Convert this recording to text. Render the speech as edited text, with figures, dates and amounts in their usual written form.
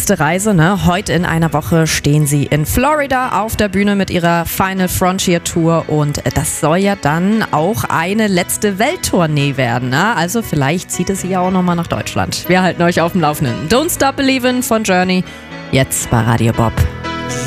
nächste Reise. Ne? Heute in einer Woche stehen sie in Florida auf der Bühne mit ihrer Final Frontier Tour und das soll ja dann auch eine letzte Welttournee werden. Ne? Also vielleicht zieht es sie ja auch nochmal nach Deutschland. Wir halten euch auf dem Laufenden. Don't Stop Believin' von Journey, jetzt bei Radio Bob.